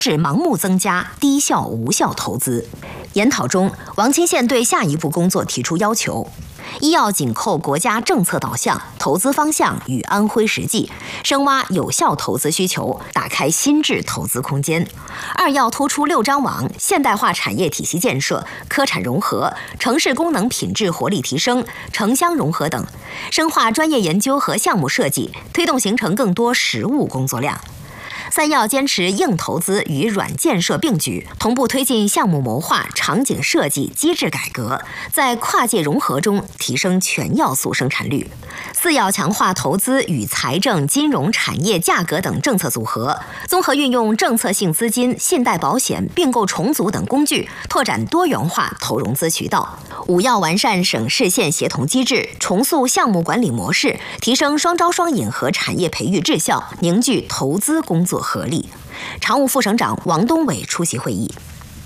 是盲目增加低效无效投资。研讨中，王清县对下一步工作提出要求：一要紧扣国家政策导向、投资方向与安徽实际，深挖有效投资需求，打开新质投资空间；二要突出六张网、现代化产业体系建设、科产融合、城市功能品质活力提升、城乡融合等，深化专业研究和项目设计，推动形成更多实务工作量。三要坚持硬投资与软建设并举，同步推进项目谋划、场景设计、机制改革，在跨界融合中提升全要素生产率。四要强化投资与财政、金融、产业、价格等政策组合，综合运用政策性资金、信贷保险、并购重组等工具，拓展多元化投融资渠道。五要完善省市县协同机制，重塑项目管理模式，提升双招双引和产业培育质效，凝聚投资工作合力。常务副省长王东伟出席会议。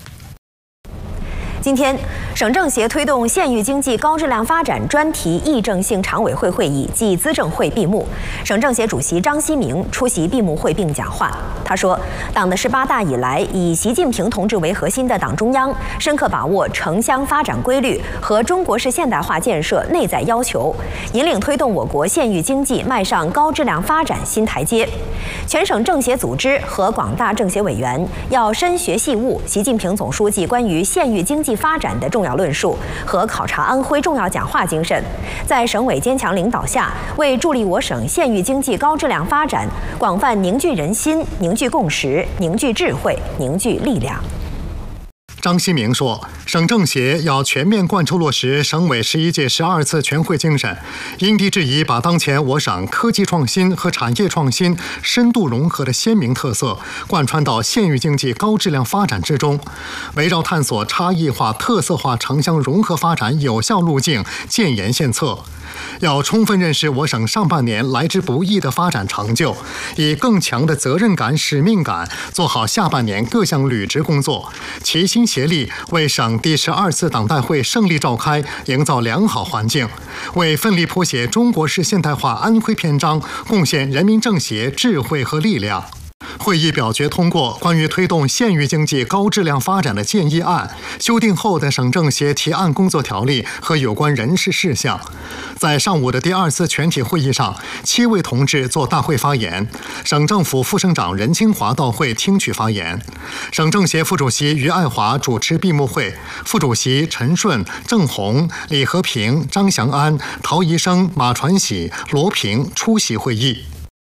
今天，省政协推动县域经济高质量发展专题议政性常委会会议暨资政会闭幕，省政协主席张希明出席闭幕会并讲话。他说，党的18大以来，以习近平同志为核心的党中央深刻把握城乡发展规律和中国式现代化建设内在要求，引领推动我国县域经济迈上高质量发展新台阶。全省政协组织和广大政协委员要深学细悟习近平总书记关于县域经济发展的重要论述和考察安徽重要讲话精神，在省委坚强领导下，为助力我省县域经济高质量发展，广泛凝聚人心、凝聚共识、凝聚智慧、凝聚力量。 张希明说，省政协要全面贯彻落实省委11届12次全会精神，因地制宜把当前我省科技创新和产业创新深度融合的鲜明特色贯穿到县域经济高质量发展之中，围绕探索差异化、特色化城乡融合发展有效路径，建言献策。要充分认识我省上半年来之不易的发展成就，以更强的责任感、使命感做好下半年各项履职工作，齐心协力为省第12次党代会胜利召开营造良好环境，为奋力谱写中国式现代化安徽篇章贡献人民政协智慧和力量。会议表决通过关于推动县域经济高质量发展的建议案、修订后的省政协提案工作条例和有关人事事项。在上午的第2次全体会议上，7位同志作大会发言，省政府副省长任清华到会听取发言。省政协副主席于爱华主持闭幕会，副主席陈顺、郑红、李和平、张祥安、陶宜生、马传喜、罗平出席会议。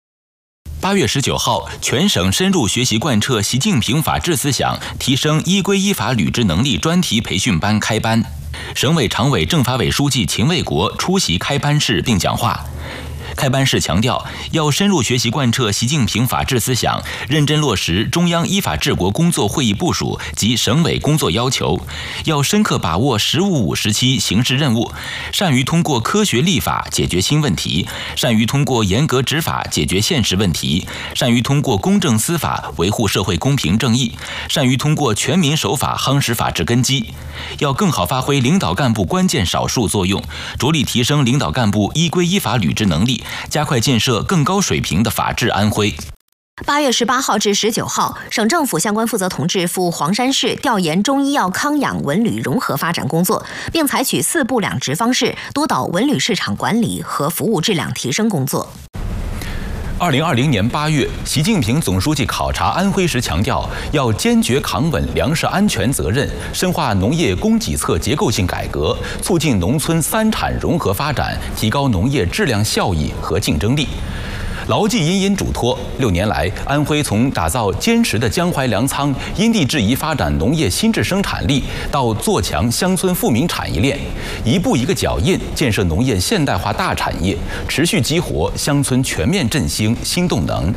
8月19号，全省深入学习贯彻习近平法治思想，提升依规依法履职能力专题培训班开班。省委常委、政法委书记秦卫国出席开班式并讲话。开班式强调，要深入学习贯彻习近平法治思想，认真落实中央依法治国工作会议部署及省委工作要求，要深刻把握“十五五”时期形势任务，善于通过科学立法解决新问题，善于通过严格执法解决现实问题，善于通过公正司法维护社会公平正义，善于通过全民守法夯实法治根基。要更好发挥领导干部关键少数作用，着力提升领导干部依规依法履职能力，加快建设更高水平的法治安徽。 8月18号至19号，省政府相关负责同志赴黄山市调研中医药康养文旅融合发展工作，并采取4部2职方式督导文旅市场管理和服务质量提升工作。 2020年8月，习近平总书记考察安徽时强调，要坚决扛稳粮食安全责任，深化农业供给侧结构性改革，促进农村3产融合发展，提高农业质量效益和竞争力。牢记殷殷嘱托，6年来，安徽从打造坚实的江淮粮仓，因地制宜发展农业新质生产力，到做强乡村富民产业链，一步一个脚印建设农业现代化大产业，持续激活乡村全面振兴新动能。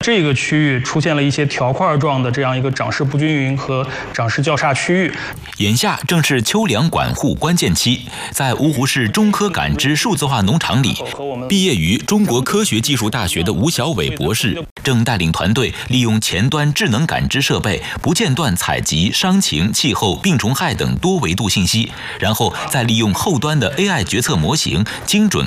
这个区域出现了一些条块状的这样一个长势不均匀和长势较差区域。 眼下正是秋粮管护关键期，在芜湖市中科感知数字化农场里，毕业于中国科学技术大学的吴小伟博士正带领团队利用前端智能感知设备，不间断采集伤情、气候、病虫害等多维度信息，然后再利用后端的 AI 决策模型，精准